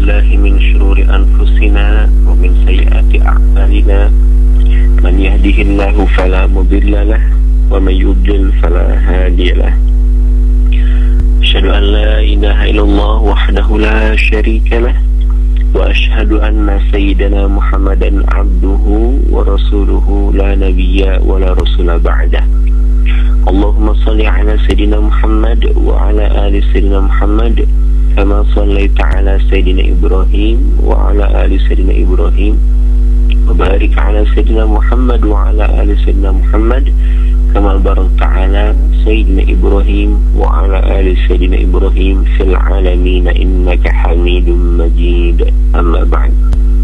بالله من شرور أنفسنا ومن سيئات أعمالنا من يهده الله فلا مضل له ومن يضلل فلا هادي له أشهد أن لا إله إلا الله وحده لا شريك له وأشهد أن سيدنا محمدا عبده ورسوله لا نبي ولا رسول بعده اللهم صل على سيدنا محمد وعلى آل سيدنا محمد كما صليت على سيدنا إبراهيم وعلى آل سيدنا إبراهيم وبارك على سيدنا محمد وعلى آل سيدنا محمد كما باركت على سيدنا إبراهيم وعلى آل سيدنا إبراهيم في العالمين إنك حميد مجيد أما بعد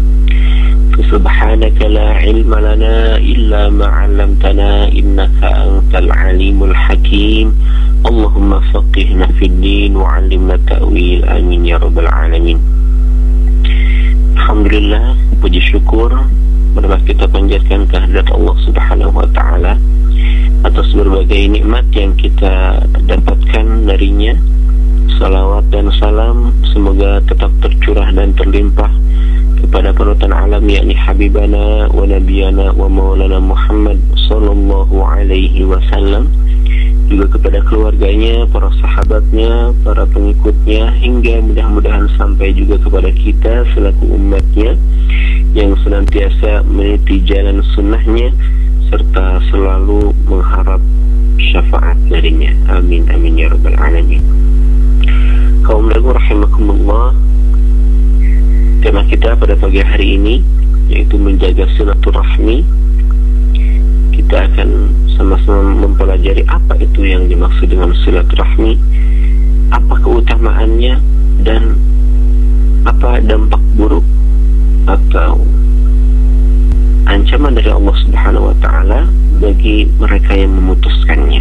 سبحانك لا علم لنا إلا ما علمتنا إنك أنت العليم الحكيم اللهم فقهنا في الدين وعلمنا التأويل آمين يا رب العالمين. Alhamdulillah, puji syukur marilah kita panjatkan kehadirat Allah Subhanahu wa taala atas berbagai nikmat yang kita dapatkan darinya. Salawat dan salam semoga tetap tercurah dan terlimpah kepada panutan alam yakni Habibana wa Nabiyana wa Maulana Muhammad sallallahu alaihi wasallam, juga kepada keluarganya, para sahabatnya, para pengikutnya, hingga mudah-mudahan sampai juga kepada kita selaku umatnya yang senantiasa meniti jalan sunnahnya serta selalu mengharap syafaat darinya. Amin amin ya rabbal alamin. Kaum dagu rahimakumullah, tema kita pada pagi hari ini yaitu menjaga silaturahmi. Kita akan sama-sama mempelajari apa itu yang dimaksud dengan silaturahmi, apa keutamaannya, dan apa dampak buruk atau ancaman dari Allah Subhanahu wa taala bagi mereka yang memutuskannya.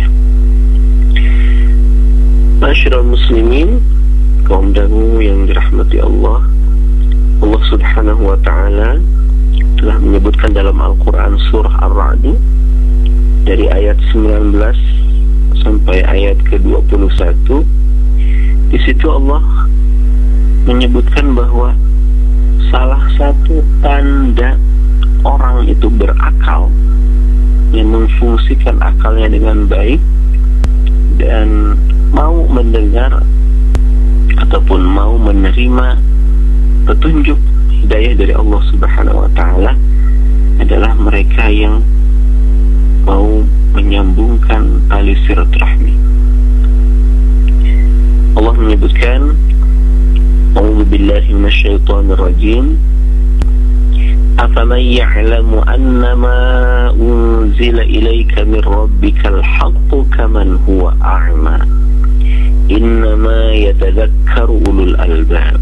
Masyarul muslimin, kaum dangu yang dirahmati Allah, Allah Subhanahu wa taala telah menyebutkan dalam Al-Qur'an surah Ar-Ra'd dari ayat 19 sampai ayat ke-21. Di situ Allah menyebutkan bahwa salah satu tanda orang itu berakal, yang memfungsikan akalnya dengan baik dan mau mendengar ataupun mau menerima petunjuk hidayah dari Allah Subhanahu wa taala adalah mereka yang mau menyambungkan tali silaturahmi. Allah menyebutkan, A'udzu billahi minasyaitonir rajim, afaman ya'lamu annama unzila ilaika min rabbikal haqqu kaman huwa a'ma innama yatadhakkaru ulul albab.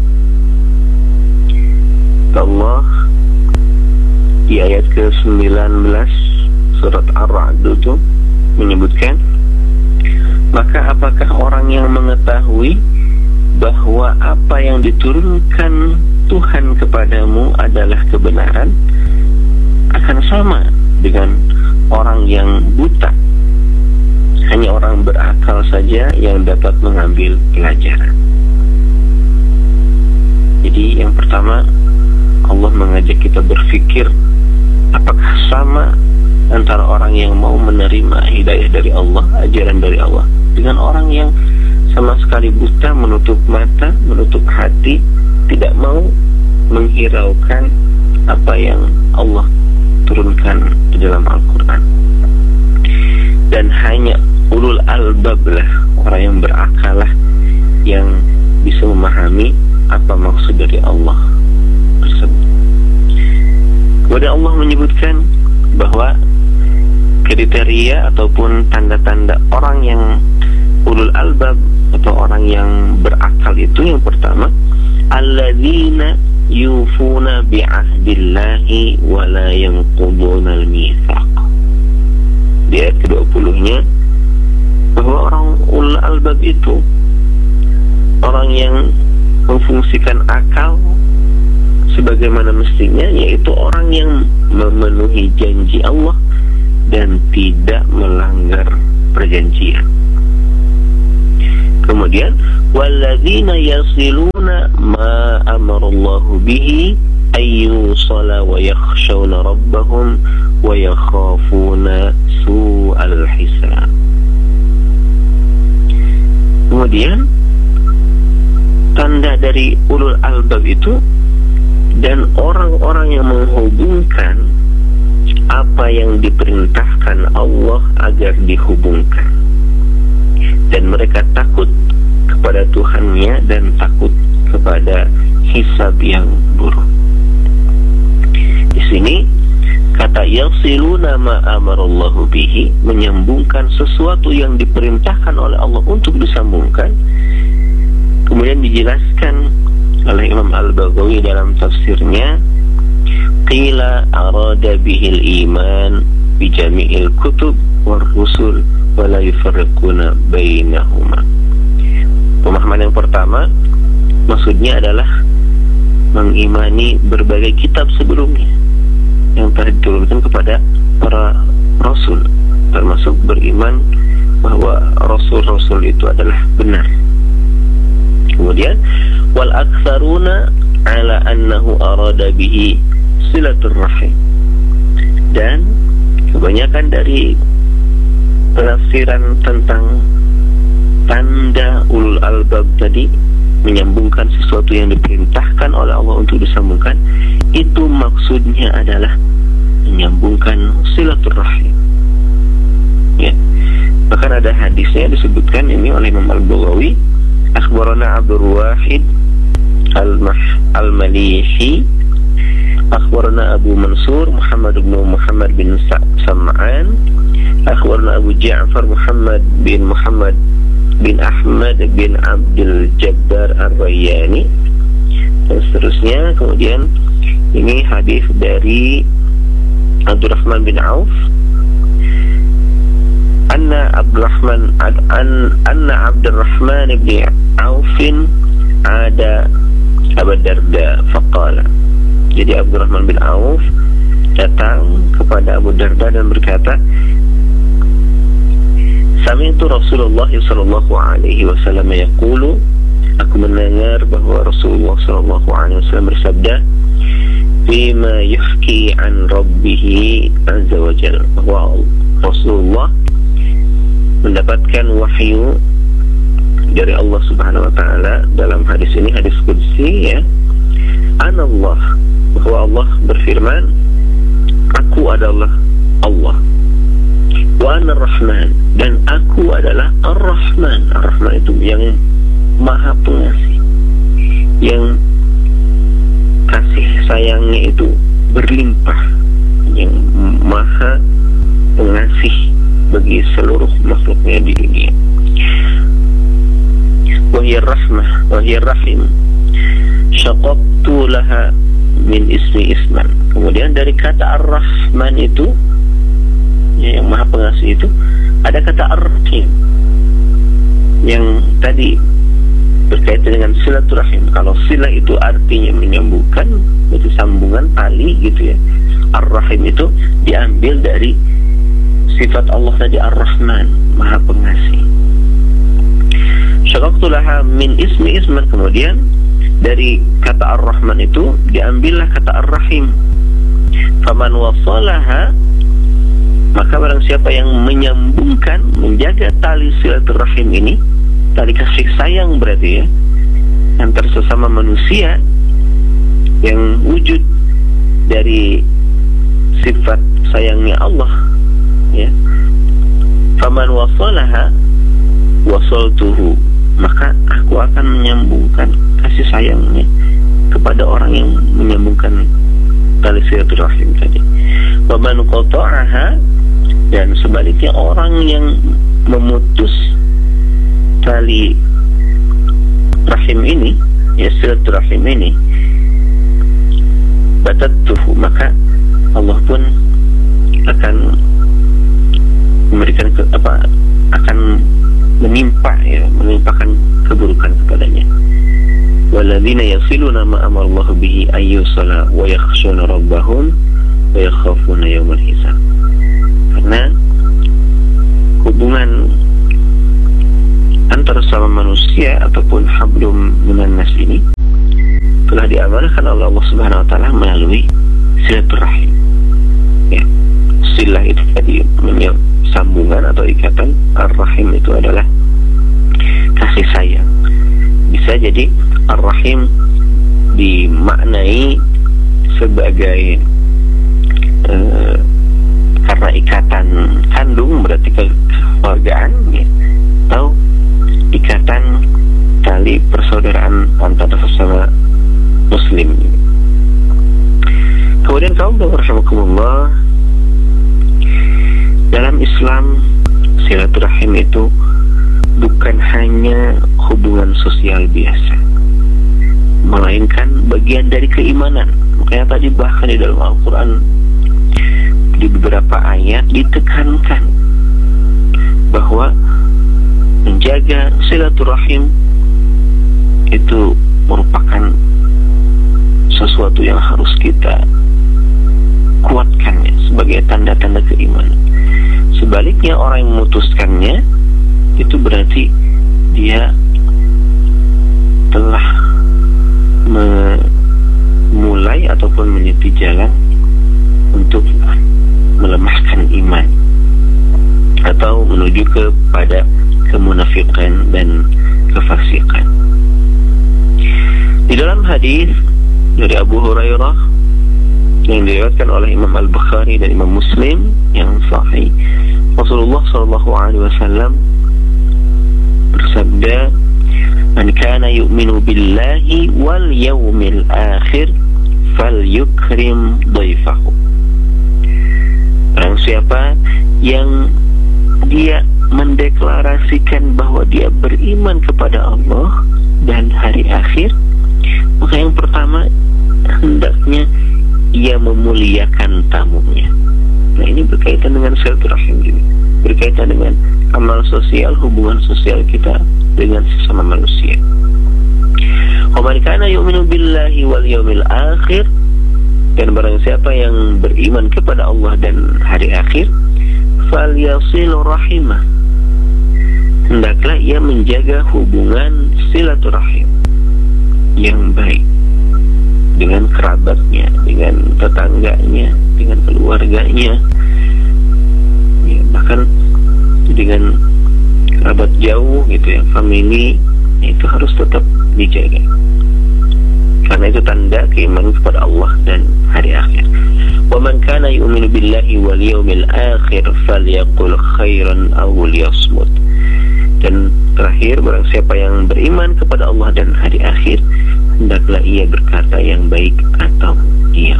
Allah di ayat ke-19 surat Ar-Ra'd itu menyebutkan, maka apakah orang yang mengetahui bahwa apa yang diturunkan Tuhan kepadamu adalah kebenaran akan sama dengan orang yang buta? Hanya orang berakal saja yang dapat mengambil pelajaran. Jadi yang pertama, Allah mengajak kita berpikir apakah sama antara orang yang mau menerima hidayah dari Allah, ajaran dari Allah, dengan orang yang sama sekali buta, menutup mata, menutup hati, tidak mau menghiraukan apa yang Allah turunkan di dalam Al-Quran. Dan hanya ulul albab lah, orang yang berakal lah, yang bisa memahami apa maksud dari Allah tersebut. Kemudian Allah menyebutkan bahwa kriteria ataupun tanda-tanda orang yang ulul albab atau orang yang berakal itu, yang pertama, alladzina yufuna bi'ahdillahi wa la yanquduna al-mitsaq. Di ayat ke-20-nya bahwa orang ulul albab itu orang yang memfungsikan akal sebagaimana mestinya, yaitu orang yang memenuhi janji Allah dan tidak melanggar perjanjian. Kemudian walladzina yasiluna ma amarallahu bihi ayyusala wa yakhshawna rabbahum wa yakhafuna su'al hisab. Kemudian tanda dari ulul albab itu, dan orang-orang yang menghubungkan apa yang diperintahkan Allah agar dihubungkan, dan mereka takut kepada Tuhannya dan takut kepada hisab yang buruk. Di sini kata yasiluna ma amarallahu bihi, menyambungkan sesuatu yang diperintahkan oleh Allah untuk disambungkan. Kemudian dijelaskan oleh Imam Al-Baghawi dalam tafsirnya, qila arada bihil iman bi jami'il kutub war rusul wa la yufarriquna bainahuma. Pemahaman yang pertama, maksudnya adalah mengimani berbagai kitab sebelumnya yang telah diturunkan kepada para rasul, termasuk beriman bahwa rasul-rasul itu adalah benar. Kemudian wal aktsaruna ala annahu arada bihi silaturrahim, dan kebanyakan dari penafsiran tentang tanda ulul albab tadi, menyambungkan sesuatu yang diperintahkan oleh Allah untuk disambungkan, itu maksudnya adalah menyambungkan silaturrahim. Ya, bahkan ada hadisnya disebutkan ini oleh Imam Al-Baghawi, akhbarana Abdul Wahid Al-Malihi, akhbarana Abu Mansur Muhammad bin Sam'an, akhbarana Abu Ja'far Muhammad bin Ahmad bin Abdul Jabbar Ar-Rayyani, dan seterusnya. Kemudian ini hadis dari Abdurrahman bin Auf, anna Abdurrahman bin Auf ada Abu Darda faqala. Jadi Abdurrahman bin Auf datang kepada Abu Darda dan berkata, sami'tu Rasulullah sallallahu alaihi wasallam yaqulu, aku mendengar bahwa Rasulullah sallallahu alaihi wasallam bersabda, bima yuhki an rabbih azza wa jalla, bahwa Rasulullah mendapatkan wahyu dari Allah Subhanahu wa taala dalam hadis ini, hadis qudsi, ya. Anallah, bahwa Allah berfirman, aku adalah Allah. Wa ana Rahman, dan aku adalah Ar-Rahman. Ar-Rahman itu yang maha pengasih, yang kasih sayangnya itu berlimpah, yang maha pengasih bagi seluruh makhluknya di dunia. Wahiyar rahmah, wahiyar rahim, syaqaqtu laha min ismi isman. Kemudian dari kata Ar-Rahman itu, ya, yang maha pengasih itu, ada kata Ar-Rahim yang tadi berkaitan dengan silaturahim. Kalau silah itu artinya menyambungkan, itu sambungan tali gitu ya. Ar-Rahim itu diambil dari sifat Allah tadi, Ar-Rahman, maha pengasih. Syaqaqtu laha min ismi isman, kemudian dari kata Ar-Rahman itu diambillah kata Ar-Rahim. Faman wasalaha, maka barang siapa yang menyambungkan, menjaga tali silaturahim ini, tali kasih sayang berarti ya, antar sesama manusia yang wujud dari sifat sayangnya Allah, ya. Faman wasalaha wasaltuhu, maka aku akan menyambungkan kasih sayangnya kepada orang yang menyambungkan tali silaturahim tadi. Waman qata'aha, dan sebaliknya orang yang memutus tali rahim ini, ya, silaturahim ini, batattuhu, maka Allah pun akan memberikan akan menimpakan keburukan kepadanya. Walladzina yasiluna ma amarallahu bihi ayyusala wa yakhshuna rabbahum wa yakhafuna yawmal hisab. Karena hubungan antara sama manusia ataupun hablum minan nas ini diamanahkan oleh Allah Subhanahu wa taala melalui silaturahim. Ya. Silah itu tadi sambungan atau ikatan, ar-rahim itu adalah kasih sayang. Bisa jadi ar-rahim dimaknai sebagai karena ikatan kandung, berarti kekeluargaan, ya, atau ikatan tali persaudaraan antara sesama muslim. Kemudian kaum rahimakumullah, dalam Islam silaturahim itu bukan hanya hubungan sosial biasa, melainkan bagian dari keimanan. Makanya tadi bahkan di dalam Al-Quran di beberapa ayat ditekankan bahwa menjaga silaturahim itu merupakan sesuatu yang harus kita kuatkan, ya, sebagai tanda-tanda keimanan. Sebaliknya, orang yang memutuskannya itu berarti dia telah memulai ataupun meniti jalan untuk melemahkan iman atau menuju kepada kemunafikan dan kefasikan. Di dalam hadis dari Abu Hurairah yang diriwayatkan oleh Imam Al-Bukhari dan Imam Muslim yang sahih, Rasulullah SAW bersabda, "Man kana yu'minu billahi wal yawmil akhir falyukrim dhaifahu." Barang siapa yang dia mendeklarasikan bahwa dia beriman kepada Allah dan hari akhir, maka yang pertama hendaknya ia memuliakan tamunya. Nah, ini berkaitan dengan silaturahim juga, berkaitan dengan amal sosial, hubungan sosial kita dengan sesama manusia. Wa man kana yu'minu billahi wal yawmil akhir, dan barang siapa yang beriman kepada Allah dan hari akhir, falyasil rahimah, hendaklah ia menjaga hubungan silaturahim yang baik dengan kerabatnya, dengan tetangganya, dengan keluarganya, ya, bahkan dengan kerabat jauh gitu ya, family, itu harus tetap dijaga, karena itu tanda keimanan kepada Allah dan hari akhir. Wa man kana yu'minu billahi wal yawmil akhir falyaqul khairan aw liyasmut. Dan terakhir, barang siapa yang beriman kepada Allah dan hari akhir, hendaklah ia berkata yang baik atau diam.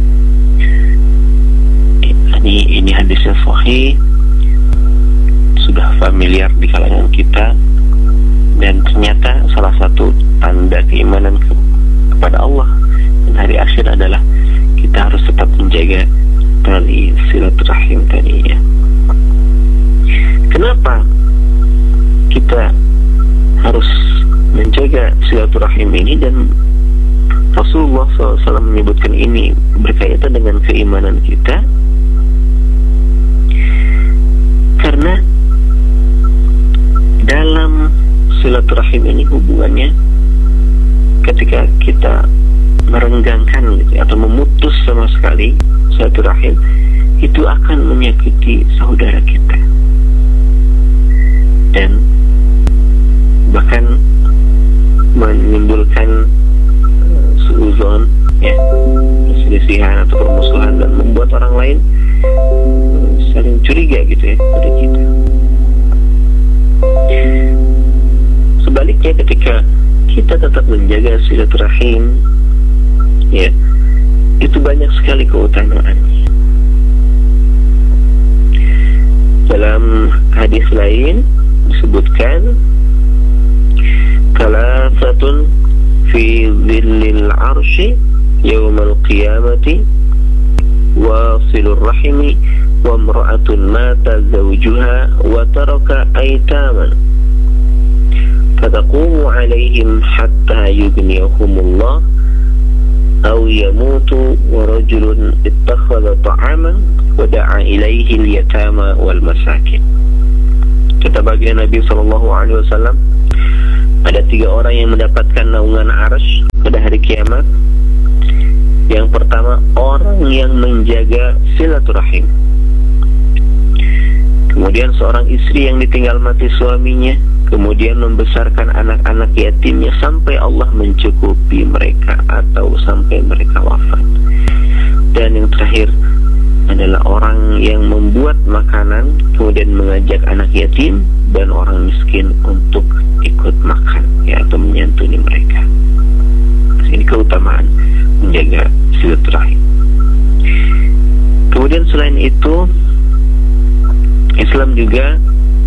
Ini hadisnya sahih, sudah familiar di kalangan kita, dan ternyata salah satu tanda keimanan kepada Allah dan hari akhir adalah kita harus tetap menjaga tali silaturahim tadi, ya. Kenapa kita harus menjaga silaturahim ini? Dan Rasulullah SAW menyebutkan ini berkaitan dengan keimanan kita, karena dalam silaturahim ini hubungannya, ketika kita merenggangkan gitu, atau memutus sama sekali silaturahim, itu akan menyakiti saudara kita dan bahkan menimbulkan suuzon, ya, perselisihan atau permusuhan, dan membuat orang lain saling curiga gitu ya pada kita. Sebaliknya, ketika kita tetap menjaga silaturahim, ya, itu banyak sekali keutamaannya. Dalam hadis lain disebutkan, "Thalathatun fi dhillil arsy yawmal qiyamati wasilur rahimi wa imra'atun mata zawjuha wa taraka aitaman fataqumu 'alaihim hatta yughniyahumullah aw yamutu wa rajulun ittakhadha ta'aman wa da'a ilaihi al-yatama wal masakin." Kata baginda Nabi SAW, ada 3 orang yang mendapatkan naungan arsy pada hari kiamat, Yang pertama, orang yang menjaga silaturahim. Kemudian seorang istri yang ditinggal mati suaminya, kemudian membesarkan anak-anak yatimnya sampai Allah mencukupi mereka atau sampai mereka wafat. Dan yang terakhir adalah orang yang membuat makanan kemudian mengajak anak yatim dan orang miskin untuk ikut makan, ya, atau menyantuni mereka. Ini keutamaan menjaga silaturahim. Kemudian selain itu, Islam juga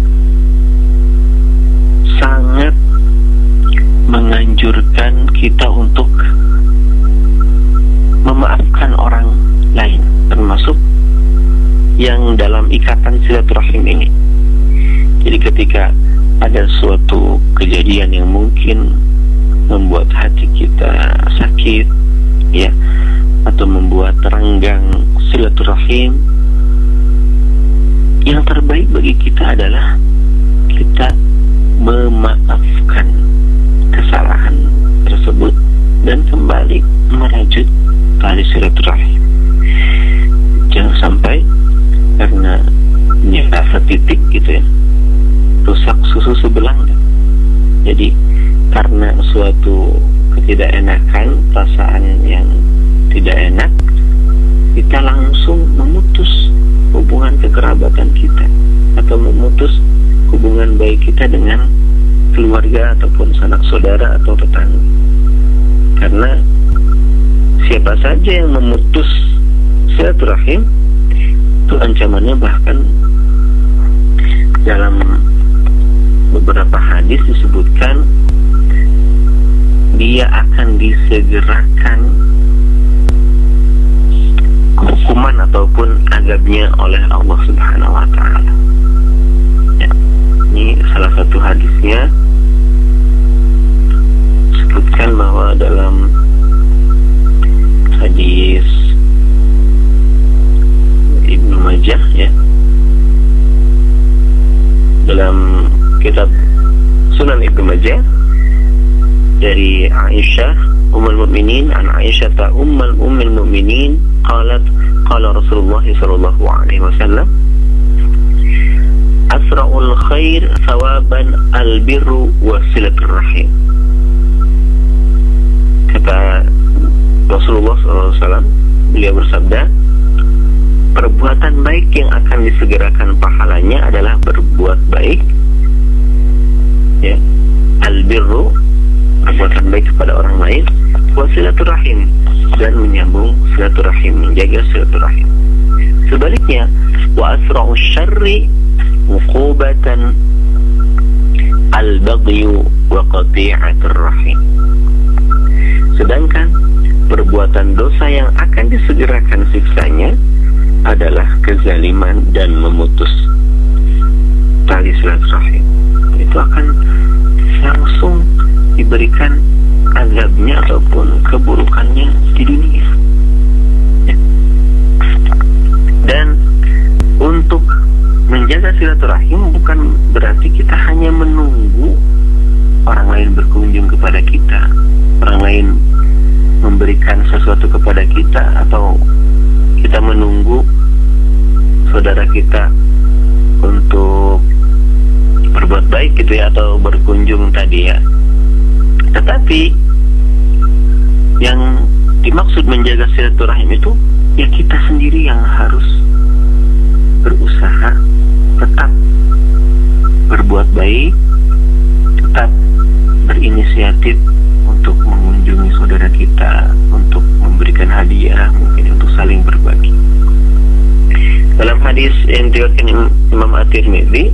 sangat menganjurkan kita untuk memaafkan orang lain, termasuk yang dalam ikatan silaturahim ini. Jadi ketika ada suatu kejadian yang mungkin membuat hati kita sakit, ya, atau membuat renggang silaturahim, yang terbaik bagi kita adalah kita memaafkan kesalahan tersebut dan kembali merajut tali silaturahim. Jangan sampai karena nyata setitik gitu ya, rusak susu sebelang. Jadi karena suatu ketidakenakan, perasaan yang tidak enak, kita langsung memutus hubungan kekerabatan kita atau memutus hubungan baik kita dengan keluarga ataupun sanak saudara atau tetangga. Karena siapa saja yang memutus silaturahim itu ancamannya, bahkan dalam beberapa hadis disebutkan dia akan disegerakan hukuman ataupun azabnya oleh Allah Subhanahu wa taala. Ya, ini salah satu hadisnya disebutkan bahwa dalam hadis Ibnu Majah, ya, dalam kitab Sunan Ibnu Majah dari Aisyah Ummul Mukminin, an Aisyah ummul mukminin qalat qala Rasulullah sallallahu alaihi wasallam asra'ul khair thawaban albirru wa silatur rahim. Kata Rasulullah sallallahu alaihi wasallam, beliau bersabda, perbuatan baik yang akan disegerakan pahalanya adalah berbuat baik, ya, albirru, perbuatan baik kepada orang lain, wasilaturahim, dan menyambung silaturahim, menjaga silaturahim. Sebaliknya, wa asra'u syarri uqubatan al-baghyu wa qati'atur rahim. Sedangkan perbuatan dosa yang akan disegerakan siksanya adalah kezaliman dan memutus tali silaturahim. Itu akan langsung diberikan azabnya ataupun keburukannya di dunia, ya. Dan untuk menjaga silaturahim bukan berarti kita hanya menunggu orang lain berkunjung kepada kita, orang lain memberikan sesuatu kepada kita, atau kita menunggu saudara kita untuk berbuat baik gitu ya, atau berkunjung tadi ya. Tetapi yang dimaksud menjaga silaturahim itu ya kita sendiri yang harus berusaha tetap berbuat baik, tetap berinisiatif untuk mengunjungi saudara kita, untuk memberikan hadiah, mungkin untuk saling berbagi. Dalam hadis yang diriwayatkan Imam At-Tirmidzi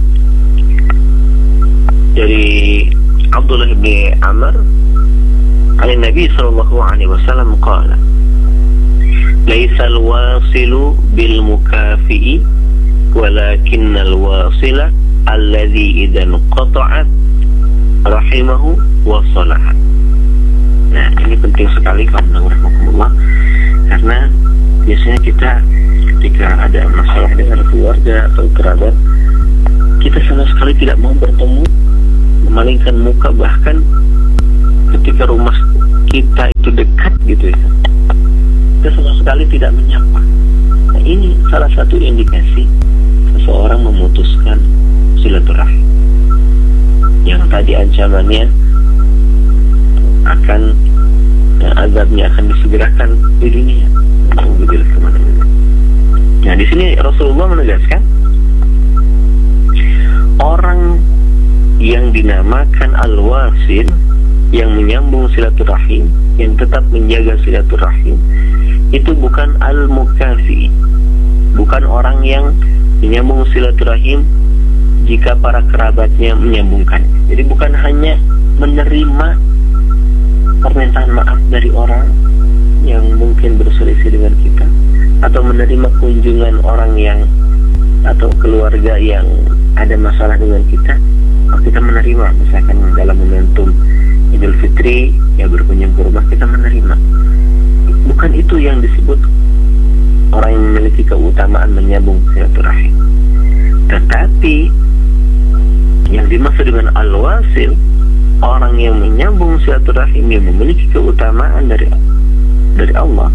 dari Abdullah bin Amr dari Nabi sallallahu alaihi wasallam qala laisal wasilu bil mukafi'i walakinnal wasila alladhi idan qata'at rahimahu wa salaha. Nah, ini penting sekali kaum rahmatullah, karena biasanya kita ketika ada masalah dengan keluarga atau kerabat, kita sama sekali tidak mau bertemu, memalingkan muka, bahkan ketika rumah kita itu dekat gitu ya, kita sama sekali tidak menyapa. Nah, ini salah satu indikasi seseorang memutuskan silaturahim. Yang tadi ancamannya akan azabnya akan disegerakan di dunia. Nah, di sini Rasulullah menegaskan orang yang dinamakan al-wasil, yang menyambung silaturahim, yang tetap menjaga silaturahim, itu bukan al-mukafi, bukan orang yang menyambung silaturahim jika para kerabatnya menyambungkan. Jadi bukan hanya menerima permintaan maaf dari orang yang mungkin berselisih dengan kita, atau menerima kunjungan orang yang atau keluarga yang ada masalah dengan kita. Kita menerima, misalkan dalam momentum Idul Fitri, ya berkunjung ke rumah, kita menerima. Bukan itu yang disebut orang yang memiliki keutamaan menyambung silaturahim. Tetapi yang dimaksud dengan al-wasil, orang yang menyambung silaturahim, yang memiliki keutamaan dari Allah,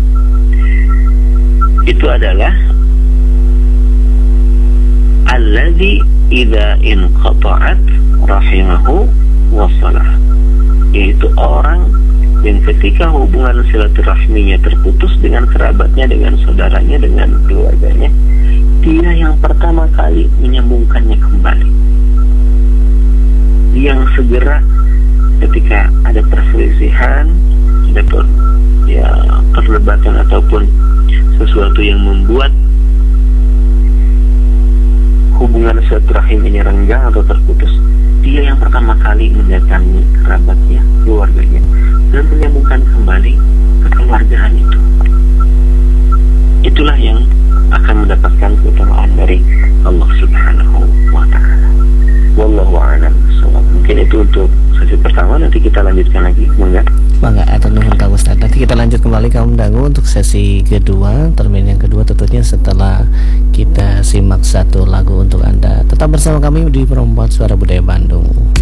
itu adalah alladzi idza inqata'at rahimahu wasalah, yaitu orang yang ketika hubungan silaturahminya terputus dengan kerabatnya, dengan saudaranya, dengan keluarganya, dia yang pertama kali menyambungkannya kembali. Yang segera ketika ada perselisihan, ada perdebatan ataupun sesuatu yang membuat hubungan silaturahim ini renggang atau terputus, dia yang pertama kali mendatangi kerabatnya, keluarganya, dan menyambungkan kembali kekeluargaan itu. Itulah yang akan mendapatkan keutamaan dari Allah Subhanahu wa Ta'ala. Wallahu a'lam bishawab. Mungkin itu untuk sesi pertama, nanti kita lanjutkan lagi. Mangga atau nuhun Kang Ustaz. Nanti kita lanjut kembali Kang Dangu untuk sesi kedua, termin yang kedua tentunya setelah kita simak satu lagu untuk Anda. Tetap bersama kami di Perempuan Suara Budaya Bandung.